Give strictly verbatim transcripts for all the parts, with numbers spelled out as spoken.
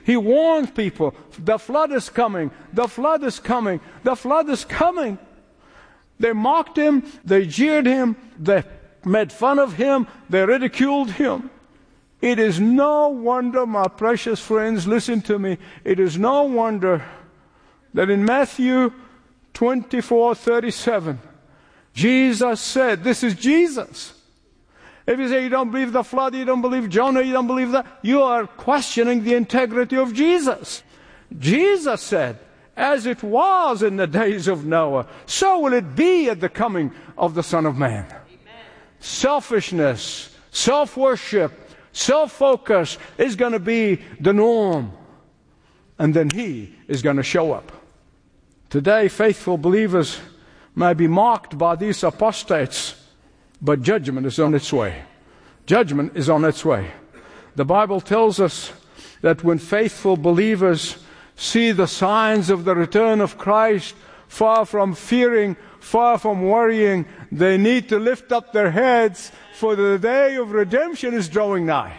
He warned people, the flood is coming, the flood is coming, the flood is coming. They mocked him, they jeered him, they made fun of him, they ridiculed him. It is no wonder, my precious friends, listen to me, it is no wonder that in Matthew twenty-four thirty-seven, Jesus said, this is Jesus. If you say you don't believe the flood, you don't believe Jonah, you don't believe that, you are questioning the integrity of Jesus. Jesus said, as it was in the days of Noah, so will it be at the coming of the Son of Man. Amen. Selfishness, self-worship, self-focus is going to be the norm. And then He is going to show up. Today, faithful believers may be mocked by these apostates, but judgment is on its way. Judgment is on its way. The Bible tells us that when faithful believers see the signs of the return of Christ, far from fearing, far from worrying, they need to lift up their heads, for the day of redemption is drawing nigh.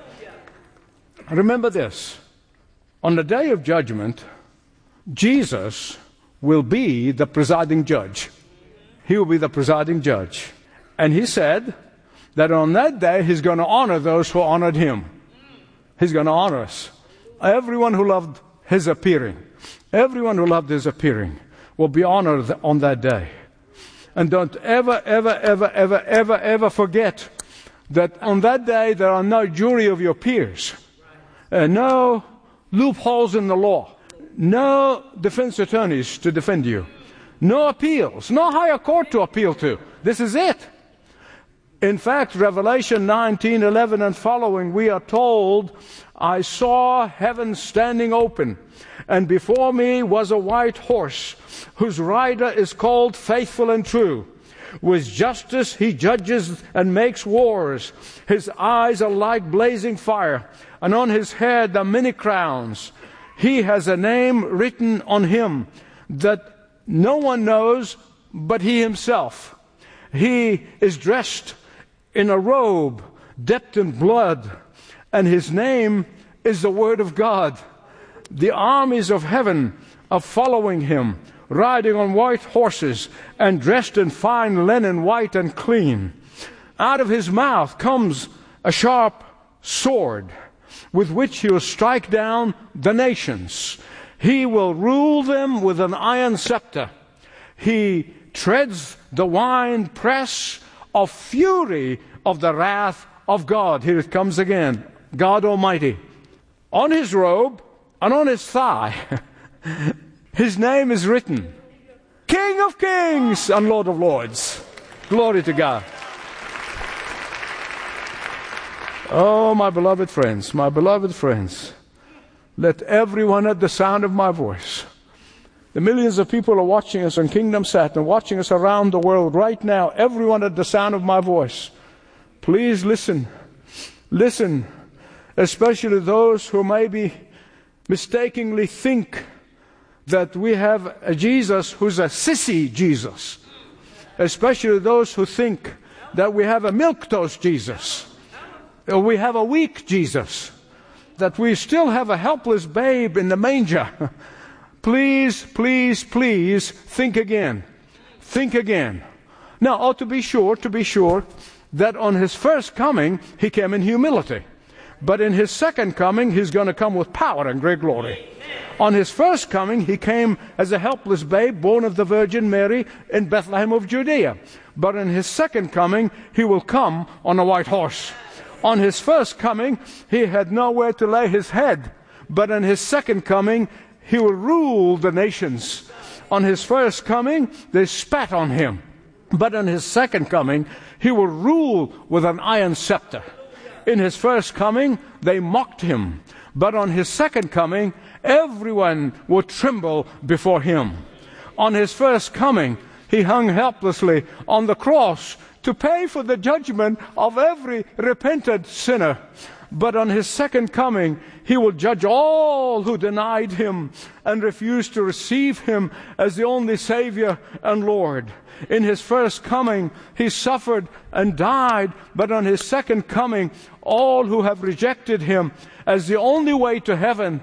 Remember this. On the day of judgment, Jesus will be the presiding judge. He will be the presiding judge. And He said that on that day He's going to honor those who honored Him. He's going to honor us. Everyone who loved His appearing, everyone who loved His appearing will be honored on that day. And don't ever, ever, ever, ever, ever, ever forget that on that day there are no jury of your peers, uh, no loopholes in the law, no defense attorneys to defend you, no appeals, no higher court to appeal to. This is it. In fact, Revelation nineteen eleven and following, we are told, I saw heaven standing open, and before me was a white horse, whose rider is called Faithful and True. With justice he judges and makes wars. His eyes are like blazing fire, and on his head are many crowns. He has a name written on him that no one knows but he himself. He is dressed in a robe dipped in blood, and his name is the Word of God. The armies of heaven are following him, riding on white horses and dressed in fine linen, white and clean. Out of his mouth comes a sharp sword, with which he will strike down the nations. He will rule them with an iron scepter. He treads the winepress of fury of the wrath of God. Here it comes again. God Almighty. On his robe and on his thigh, his name is written, King of Kings and Lord of Lords. Glory to God. Oh, my beloved friends, my beloved friends, let everyone at the sound of my voice, the millions of people who are watching us on Kingdom Sat and watching us around the world right now, everyone at the sound of my voice, please listen. Listen, especially those who maybe mistakenly think that we have a Jesus who's a sissy Jesus. Especially those who think that we have a milquetoast Jesus. Or we have a weak Jesus. That we still have a helpless babe in the manger. Please, please, please think again. Think again. Now, oh, to be sure, to be sure, that on his first coming, he came in humility. But in his second coming, he's going to come with power and great glory. On his first coming, he came as a helpless babe born of the Virgin Mary in Bethlehem of Judea. But in his second coming, he will come on a white horse. On his first coming, he had nowhere to lay his head. But in his second coming, he will rule the nations. On his first coming, they spat on him. But in his second coming, he will rule with an iron scepter. In his first coming, they mocked him. But on his second coming, everyone will tremble before him. On his first coming, he hung helplessly on the cross to pay for the judgment of every repentant sinner. But on his second coming, he will judge all who denied him and refused to receive him as the only Savior and Lord. In his first coming, he suffered and died, but on his second coming, all who have rejected him as the only way to heaven